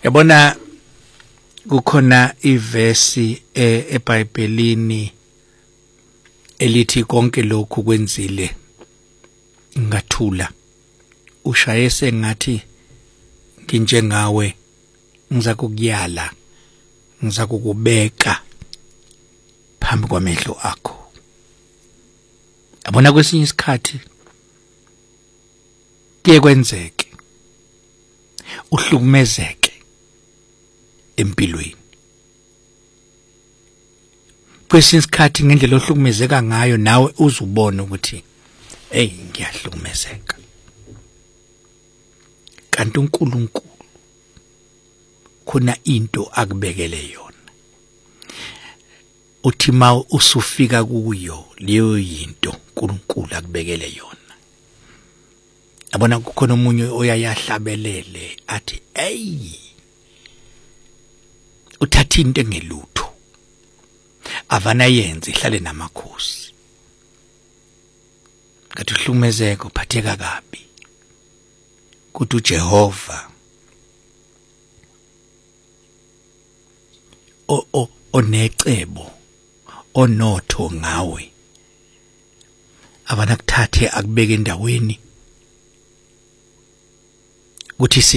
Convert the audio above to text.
Yabona kukhona ivesi eBhayibhelini elithi konke lokhu kwenzile ngathula. Ushaye sengathi nginjengawe, ngizakukuyala, ngizakukubeka phambi kwamehlo akho. Yabona kwesinye isikhathi kuye kwenzeke uhlukumezeke empilweni. Kwesinye isikhathi ngendlela ohlukumezeka ngayo nawe uzubona ukuthi hey ngiyahlukumezeka. Kanti uNkulunkulu khona into akubekele yona. Uthi ma usufika kuyo leyo yinto uNkulunkulu akubekele yona. Yabona kukhona umunye oyayahlabelele athi hey uthatha into engelutho avana yenze ihlale namakhosi. Ngathi uhlukumezeka uphatheka kabi. Kuthi uJehova onecebo onotho ngawe avana kuthathe akubeke endaweni ukuthi